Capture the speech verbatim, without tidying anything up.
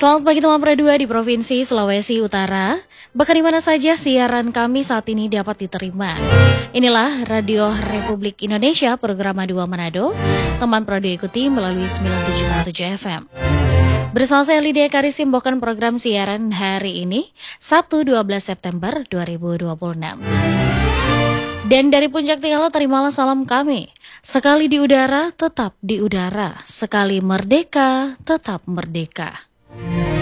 Selamat pagi teman dua di Provinsi Sulawesi Utara. Bahkan di mana saja siaran kami saat ini dapat diterima. Inilah Radio Republik Indonesia program dua Manado. Teman Pro dua ikuti melalui sembilan puluh tujuh koma tujuh F M. Bersama saya Lydia Karisim membawakan program siaran hari ini, Sabtu dua belas September dua ribu dua puluh enam. Dan dari Puncak Tinggal terimalah salam kami. Sekali di udara, tetap di udara. Sekali merdeka, tetap merdeka.